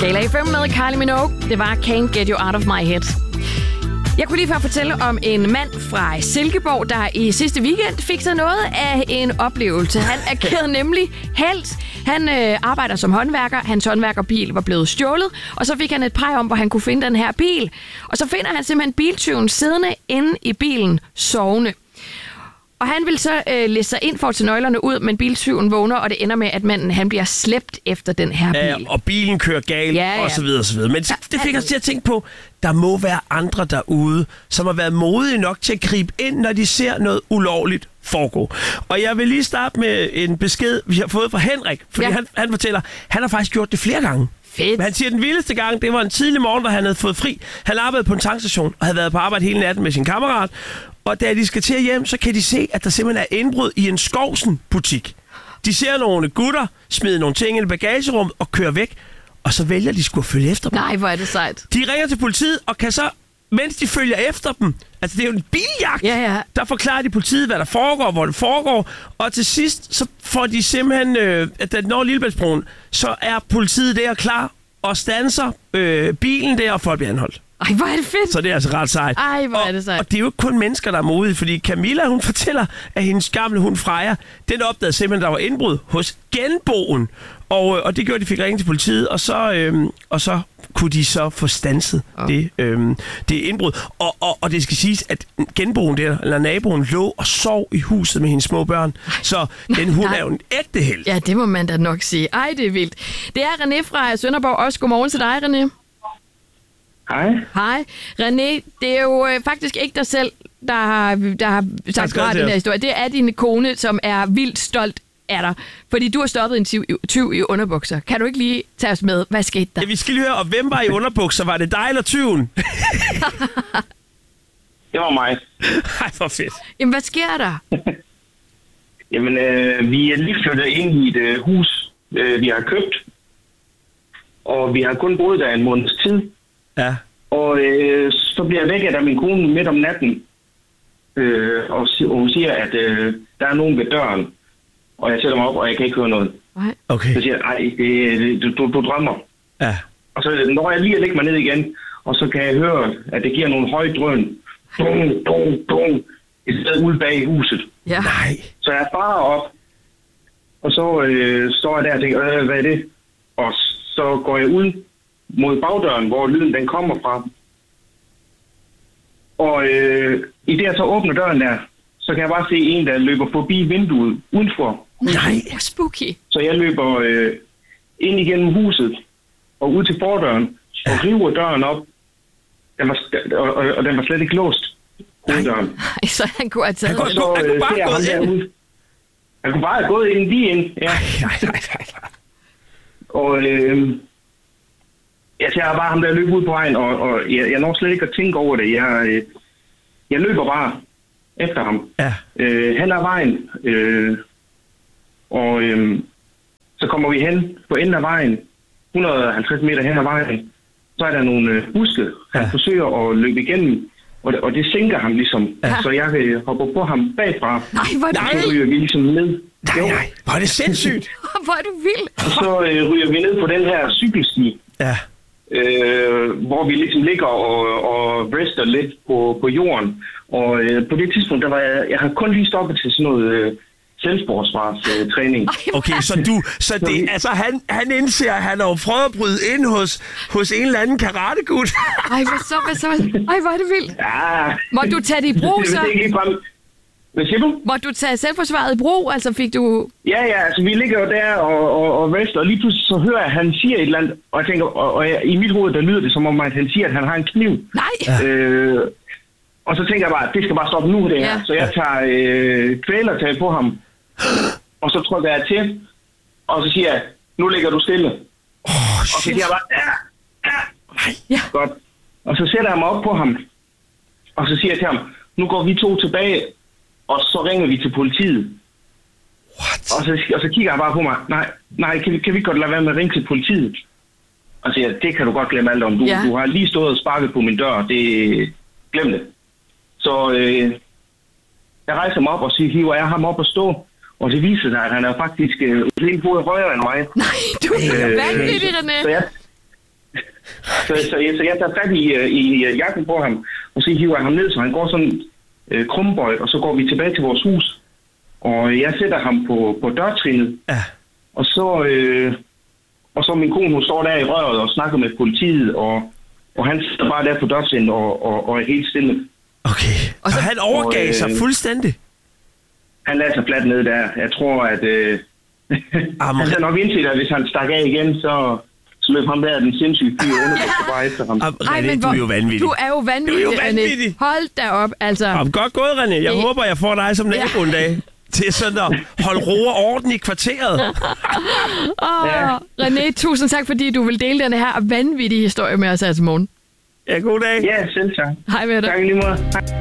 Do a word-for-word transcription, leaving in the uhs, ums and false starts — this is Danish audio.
Skala F M med Kylie Minogue. Det var Can't Get You Out of My Head. Jeg kunne lige før fortælle om en mand fra Silkeborg, der i sidste weekend fik sig noget af en oplevelse. Han agerede nemlig helt. Han øh, arbejder som håndværker. Hans håndværkerbil var blevet stjålet, og så fik han et peg om, hvor han kunne finde den her bil. Og så finder han simpelthen biltyven siddende inde i bilen, sovende. Og han vil så øh, læse sig ind for at tage nøglerne ud, men biltyven vågner, og det ender med, at manden han bliver slæbt efter den her bil. Ja, og bilen kører galt, ja, ja. og så videre, og så videre. Men det fik os til at tænke på, der må være andre derude, som har været modige nok til at gribe ind, når de ser noget ulovligt foregå. Og jeg vil lige starte med en besked, vi har fået fra Henrik, fordi ja. han, han fortæller, han har faktisk gjort det flere gange. Fedt. Men han siger, at den vildeste gang, det var en tidlig morgen, hvor han havde fået fri. Han arbejdede på en tankstation og havde været på arbejde hele natten med sin kammerat. Og da de skal til hjem, så kan de se, at der simpelthen er indbrud i en Skovsen-butik. De ser nogle gutter smide nogle ting i bagagerummet og kører væk. Og så vælger de sgu at følge efter dem. Nej, hvor er det sejt. De ringer til politiet og kan så, mens de følger efter dem, altså det er jo en biljagt, ja, ja. der forklarer de politiet, hvad der foregår, hvor det foregår. Og til sidst, så får de simpelthen, øh, at da den når Lillebæltsbroen, så er politiet der klar og standser øh, bilen der, og folk bliver anholdt. Ej, hvor er det fedt. Så det er altså ret sejt. Ej, hvor og, er det sejt. Og det er jo ikke kun mennesker, der er modige, fordi Camilla, hun fortæller, at hendes gamle hund Freja, den opdagede simpelthen, der var indbrud hos genboen. Og, og det gjorde, de fik ringe til politiet, og så, øhm, og så kunne de så få standset oh. det, øhm, det indbrud. Og, og, og det skal siges, at genboen der, eller naboen, lå og sov i huset med hendes små børn. Så den hund er jo en ægte helt. Ja, det må man da nok sige. Ej, det er vildt. Det er René fra Sønderborg. Også godmorgen til dig, René. Hej. Hej. René, det er jo øh, faktisk ikke dig selv, der har, der har sagt fra den her historie. Det er din kone, som er vildt stolt af dig. Fordi du har stoppet en tyv, tyv i underbukser. Kan du ikke lige tage os med? Hvad skete der? Ja, vi skal lige høre, og hvem var i underbukser? Var det dig eller tyven? Det var mig. Ej, hvor fedt. Jamen, hvad sker der? Jamen, øh, vi er lige flyttet ind i et øh, hus, øh, vi har købt. Og vi har kun boet der en måneds tid. Ja. Og øh, så bliver jeg vækket af min kone midt om natten. Øh, og, og hun siger, at øh, der er nogen ved døren. Og jeg sætter mig op, og jeg kan ikke høre noget. Okay. Så siger jeg, ej, det, det, du, du drømmer. Ja. Og så når jeg lige lægger mig ned igen, og så kan jeg høre, at det giver nogle høje drøn. Dum, dum, dum. Et sted ude bag i huset. Ja. Nej. Så jeg farer op, og så øh, står jeg der og tænker, øh, hvad er det? Og så går jeg ud mod bagdøren, hvor lyden den kommer fra. Og øh, i det, jeg så åbner døren der, så kan jeg bare se en, der løber forbi vinduet udenfor. Nej, spooky. Så jeg løber øh, ind igennem huset og ud til fordøren og river døren op. Den var, og, og, og den var slet ikke låst. Hoveddøren. Nej, så han kunne have taget og så han kunne bare ser gå han ind. derude. Han kunne bare have gået ind lige ind. Ja. Nej, nej, nej, nej. Og øh, jeg ser bare ham der løbe ud på vejen, og, og jeg, jeg når slet ikke at tænke over det. Jeg, øh, jeg løber bare efter ham. Ja. Øh, hen ad vejen. Øh, og øh, så kommer vi hen på enden af vejen, et hundrede og halvtreds meter hen ad vejen. Så er der nogle øh, buske, han ja. forsøger at løbe igennem. Og det, og det sænker ham ligesom. Ja. Så jeg vil hoppe på ham bagfra. Nej, hvor er det vildt. Så ryger vi ligesom ned. Nej, nej. Hvor er det sindssygt. Hvor er du vild. Og så øh, ryger vi ned på den her cykelsti. Ja. Øh, hvor vi ligesom ligger og, og rester lidt på, på jorden. Og øh, på det tidspunkt, der var jeg, jeg har kun lige stoppet til sådan noget øh, selvforsvarstræning. Øh, okay, så du, så det, altså han, han indser, at han har prøvet at bryde ind hos, hos en eller anden karategut. Ej, hvad så, hvad så? Ej, hvor er det vildt. Ja. Må du tage det i brug, så? Det, det, det, det, Hvad siger du? Må du tage selvforsvaret i brug? Altså fik du... Ja, ja, altså vi ligger jo der og, og, og rester, og lige pludselig så hører jeg, at han siger et eller andet, og jeg tænker, og, og jeg, i mit hoved, der lyder det som om, at han siger, at han har en kniv. Nej! Øh, og så tænker jeg bare, at det skal bare stoppe nu, det her. Ja. Så jeg tager øh, kvælertag på ham, og så trykker jeg til, og så siger jeg, nu ligger du stille. Oh, og så siger jeg bare, ja, ja. Ja. Godt. Og så sætter jeg mig op på ham, og så siger jeg til ham, nu går vi to tilbage, og så ringer vi til politiet. What? Og så, og så kigger han bare på mig. Nej, nej, kan vi, kan vi godt lade være med at ringe til politiet? Og siger, det kan du godt glemme alt om. Du, ja. du har lige stået og sparket på min dør. Det, glem det. Så øh, jeg rejser mig op og siger, hiver jeg ham op og stå. Og det viser sig, at han er faktisk øh, helt hovedet højere end mig. Nej, du er øh, vanvittig, René. Så jeg, så, så, jeg, så jeg tager fat i, i jakken på ham, og så hiver jeg ham ned, så han går sådan øh, krumbøjt, og så går vi tilbage til vores hus. Og jeg sætter ham på, på dørtrinnet, Ja. og så, øh, og så min kone, hun står der i røret og snakker med politiet, og, og han sidder bare der på dørtrinnet og, og, og er helt stille. Okay. Og så, han overgav og, øh, sig fuldstændig? Han lader sig fladt ned der. Jeg tror, at øh, Jamen, han har nok indset, at hvis han stak af igen, så, så løb ham der den sindssyge fyre underbukser bare efter ham. Jamen, René, du er jo vanvittig. Du er jo vanvittig, Du er jo vanvittig. René. Hold da op, altså. Jamen, godt gået, René. Jeg Det- håber, jeg får dig som nabo en dag. Til sådan at holde ro og orden i kvarteret. Åh, Ja. René, tusind tak, fordi du vil dele den her vanvittige historie med os her til morgen. Ja, god dag. Ja, selv tak. Hej med dig. Tak i lige måde. Hej.